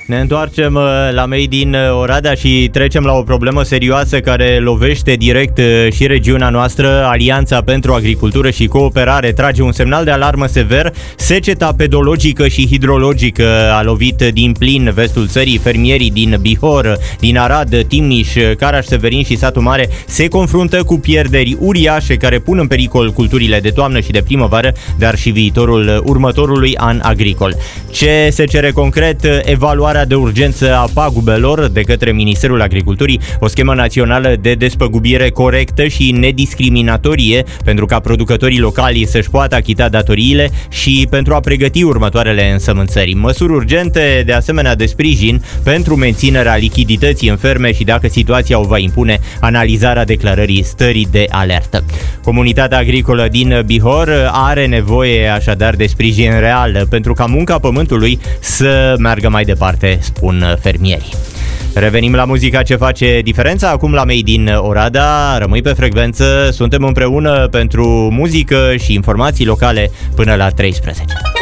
Ne întoarcem la Made in Oradea și trecem la o problemă serioasă care lovește direct și regiunea noastră. Alianța pentru Agricultură și Cooperare trage un semnal de alarmă sever. Seceta pedologică și hidrologică a lovit din plin vestul țării. Fermierii din Bihor, din Arad, Timiș, Caraș-Severin și Satu Mare se confruntă cu pierderi uriașe care pun în pericol culturile de toamnă și de primăvară, dar și viitorul următorului an agricol. Ce se cere concret? Evaluarea de urgență a pagubelor de către Ministerul Agriculturii, o schemă națională de despăgubire corectă și nediscriminatorie pentru ca producătorii locali să-și poată achita datoriile și pentru a pregăti următoarele însămânțări. Măsuri urgente, de asemenea, de sprijin pentru menținerea lichidității în ferme și, dacă situația o va impune, analizarea declarării stării de alertă. Comunitatea agricolă din Bihor are nevoie așadar de sprijin real pentru ca munca pământului să meargă mai departe, spun fermierii. Revenim la muzica ce face diferența acum la Made in Oradea. Rămâi pe frecvență, suntem împreună pentru muzică și informații locale până la 13.